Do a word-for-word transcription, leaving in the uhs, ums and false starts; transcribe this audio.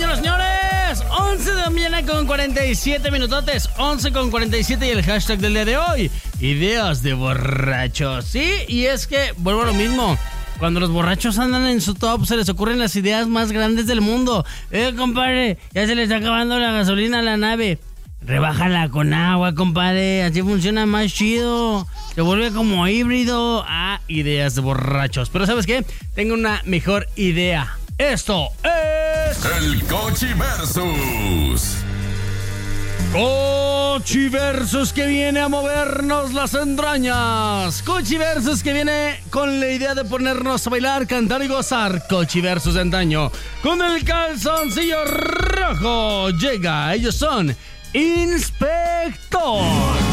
señoras y señores. once de la mañana con cuarenta y siete minutotes. once con cuarenta y siete y el hashtag del día de hoy: ideas de borrachos. Sí, y es que vuelvo a lo mismo. Cuando los borrachos andan en su top, se les ocurren las ideas más grandes del mundo. Eh, compadre, ya se le está acabando la gasolina a la nave. Rebájala con agua, compadre. Así funciona más chido. Se vuelve como híbrido. Ah, ideas de borrachos. Pero ¿sabes qué? Tengo una mejor idea. Esto es... El Cochi Versus. Cochi Versus, que viene a movernos las entrañas. Cochi Versus, que viene con la idea de ponernos a bailar, cantar y gozar. Cochi Versus de antaño. Con el calzoncillo rojo llega. Ellos son Inspector.